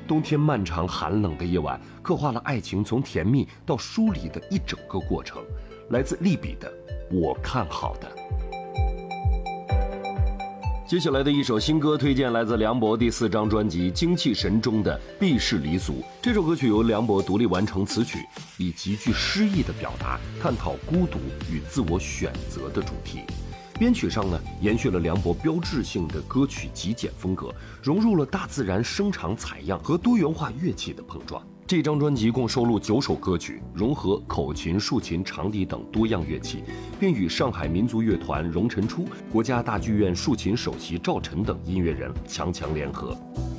冬天漫长寒冷的夜晚，刻画了爱情从甜蜜到疏离的一整个过程。来自利比的《我看好的》。接下来的一首新歌推荐来自梁博第4张专辑《精气神》中的《避世离俗》。这首歌曲由梁博独立完成词曲，以极具诗意的表达探讨孤独与自我选择的主题。编曲上呢，延续了梁博标志性的歌曲极简风格，融入了大自然声场采样和多元化乐器的碰撞。这张专辑共收录9首歌曲，融合口琴、竖琴、长笛等多样乐器，并与上海民族乐团荣辰初、国家大剧院竖琴首席赵晨等音乐人强强联合。